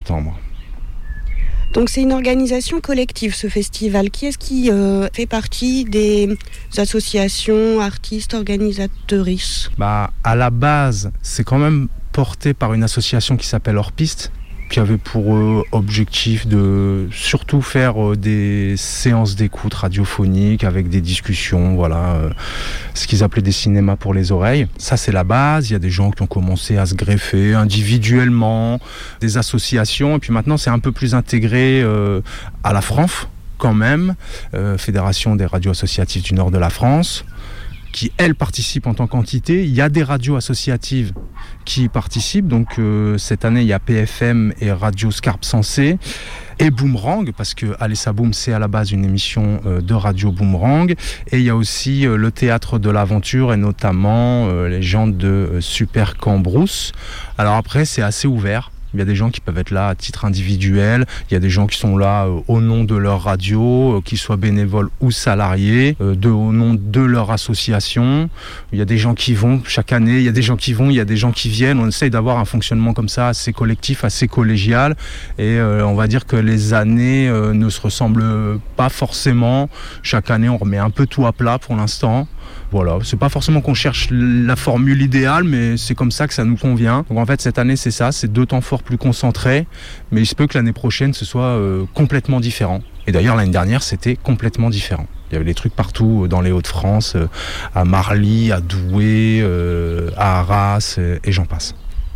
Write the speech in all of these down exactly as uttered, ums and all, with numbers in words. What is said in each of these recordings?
septembre. Donc c'est une organisation collective, ce festival. Qui est-ce qui euh, fait partie des associations, artistes, organisatrices ? Bah, à la base, c'est quand même porté par une association qui s'appelle Hors Piste, qui avait pour euh, objectif de surtout faire euh, des séances d'écoute radiophoniques avec des discussions, voilà, euh, ce qu'ils appelaient des cinémas pour les oreilles. Ça, c'est la base. Il y a des gens qui ont commencé à se greffer individuellement, des associations, et puis maintenant, c'est un peu plus intégré euh, à la FRANF, quand même, euh, Fédération des radios associatives du nord de la France, qui, elles, participent en tant qu'entité. Il y a des radios associatives qui participent. Donc, euh, cette année, il y a P F M et Radio Scarpe Sensée et Boomerang, parce que Alessa Boom, c'est à la base une émission euh, de Radio Boomerang. Et il y a aussi euh, le Théâtre de l'Aventure et notamment euh, les gens de euh, Super Cambrousse. Alors après, c'est assez ouvert. Il y a des gens qui peuvent être là à titre individuel, il y a des gens qui sont là euh, au nom de leur radio, euh, qu'ils soient bénévoles ou salariés, euh, de, au nom de leur association. Il y a des gens qui vont chaque année, il y a des gens qui vont, il y a des gens qui viennent. On essaye d'avoir un fonctionnement comme ça, assez collectif, assez collégial. Et euh, on va dire que les années euh, ne se ressemblent pas forcément. Chaque année, on remet un peu tout à plat pour l'instant. Voilà, c'est pas forcément qu'on cherche la formule idéale, mais c'est comme ça que ça nous convient. Donc en fait, cette année, c'est ça, c'est deux temps forts plus concentrés, mais il se peut que l'année prochaine, ce soit euh, complètement différent. Et d'ailleurs, l'année dernière, c'était complètement différent. Il y avait des trucs partout dans les Hauts-de-France, euh, à Marly, à Douai, euh, à Arras, euh, et j'en passe.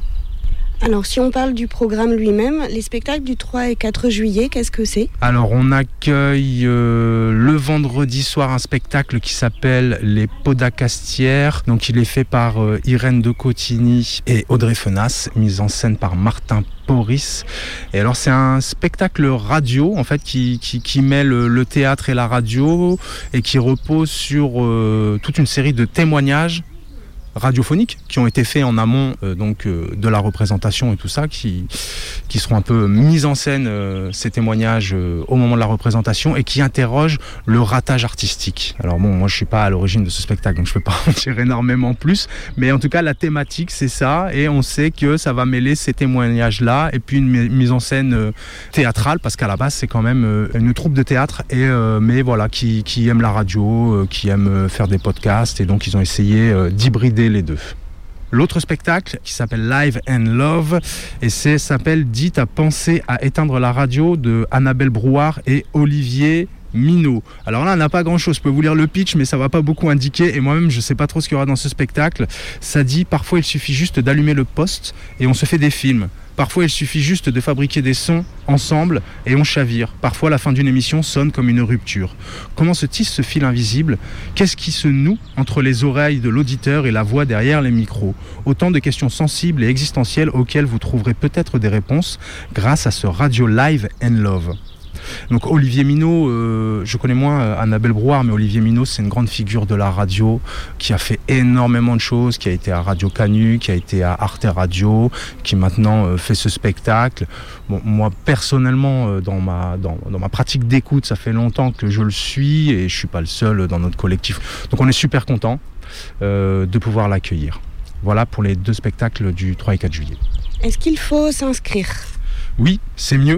Alors, si on parle du programme lui-même, les spectacles du trois et quatre juillet, qu'est-ce que c'est ? Alors, on accueille euh, le vendredi soir un spectacle qui s'appelle Les Podacastières. Donc, il est fait par euh, Irène de Cotigny et Audrey Fenas, mise en scène par Martin Poris. Et alors, c'est un spectacle radio, en fait, qui, qui, qui mêle le, le théâtre et la radio et qui repose sur euh, toute une série de témoignages radiophoniques qui ont été faits en amont euh, donc euh, de la représentation et tout ça, qui qui seront un peu mis en scène euh, ces témoignages euh, au moment de la représentation et qui interrogent le ratage artistique. Alors bon, moi je suis pas à l'origine de ce spectacle, donc je peux pas en dire énormément plus, mais en tout cas la thématique c'est ça, et on sait que ça va mêler ces témoignages là et puis une mise en scène euh, théâtrale, parce qu'à la base c'est quand même euh, une troupe de théâtre, et euh, mais voilà, qui qui aime la radio, euh, qui aime euh, faire des podcasts, et donc ils ont essayé euh, d'hybrider les deux. L'autre spectacle qui s'appelle Live and Love, et c'est s'appelle Dit à penser à éteindre la radio, de Annabelle Brouard et Olivier Minot. Alors là, on n'a pas grand-chose. Je peux vous lire le pitch, mais ça va pas beaucoup indiquer. Et moi-même, je sais pas trop ce qu'il y aura dans ce spectacle. Ça dit, parfois, il suffit juste d'allumer le poste et on se fait des films. Parfois, il suffit juste de fabriquer des sons ensemble et on chavire. Parfois, la fin d'une émission sonne comme une rupture. Comment se tisse ce fil invisible ? Qu'est-ce qui se noue entre les oreilles de l'auditeur et la voix derrière les micros ? Autant de questions sensibles et existentielles auxquelles vous trouverez peut-être des réponses grâce à ce Radio Live and Love. Donc Olivier Minot, euh, je connais moins euh, Annabelle Brouard, mais Olivier Minot, c'est une grande figure de la radio qui a fait énormément de choses, qui a été à Radio Canu, qui a été à Arte Radio, qui maintenant euh, fait ce spectacle. Bon, moi personnellement, euh, dans ma dans, dans ma pratique d'écoute, ça fait longtemps que je le suis et je suis pas le seul dans notre collectif. Donc on est super content euh, de pouvoir l'accueillir. Voilà pour les deux spectacles du trois et quatre juillet. Est-ce qu'il faut s'inscrire ? Oui, c'est mieux.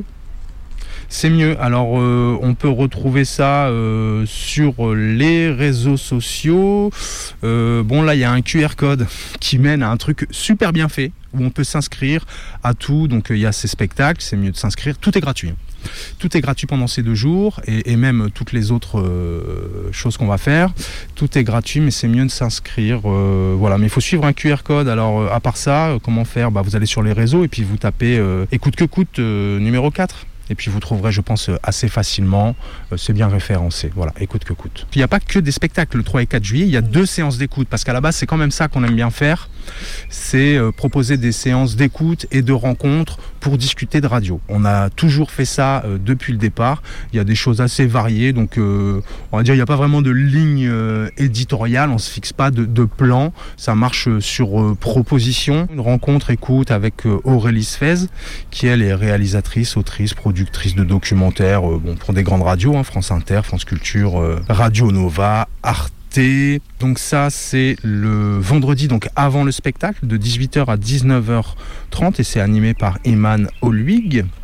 C'est mieux. Alors, euh, on peut retrouver ça euh, sur les réseaux sociaux. Euh, bon, là, il y a un Q R code qui mène à un truc super bien fait, où on peut s'inscrire à tout. Donc, il y a ces spectacles, c'est mieux de s'inscrire. Tout est gratuit. Tout est gratuit pendant ces deux jours, et, et même toutes les autres euh, choses qu'on va faire. Tout est gratuit, mais c'est mieux de s'inscrire. Euh, voilà, mais il faut suivre un Q R code. Alors, euh, à part ça, euh, comment faire ? Bah, vous allez sur les réseaux et puis vous tapez euh, Écoute que coûte euh, numéro quatre. Et puis vous trouverez, je pense, assez facilement, euh, c'est bien référencé. Voilà, écoute que coûte. Puis il n'y a pas que des spectacles le trois et quatre juillet, il y a deux séances d'écoute, parce qu'à la base, c'est quand même ça qu'on aime bien faire. C'est euh, proposer des séances d'écoute et de rencontres pour discuter de radio. On a toujours fait ça euh, depuis le départ. Il y a des choses assez variées, donc euh, on va dire il n'y a pas vraiment de ligne euh, éditoriale, on ne se fixe pas de, de plan. Ça marche sur euh, proposition. Une rencontre écoute avec euh, Aurélie Sfez, qui elle est réalisatrice, autrice, productrice de documentaires euh, bon, pour des grandes radios, hein, France Inter, France Culture, euh, Radio Nova, Arte. Donc ça, c'est le vendredi, donc avant le spectacle, de dix-huit heures à dix-neuf heures trente, et c'est animé par Iman Olwig.